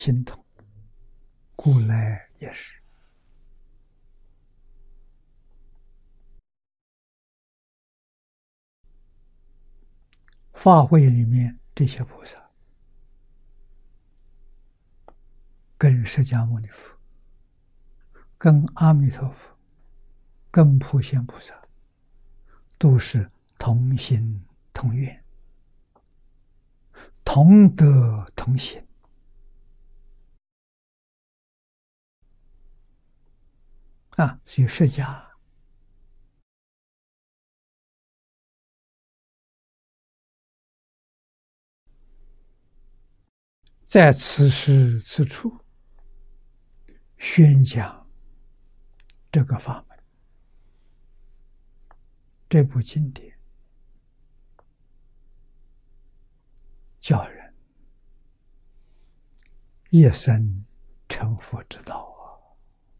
心同，故来也是。法会里面这些菩萨，跟释迦牟尼佛、跟阿弥陀佛、跟普贤菩萨，都是同心同愿、同德同行啊！所以释迦在此时此处宣讲这个法门，这部经典教人一生成佛之道。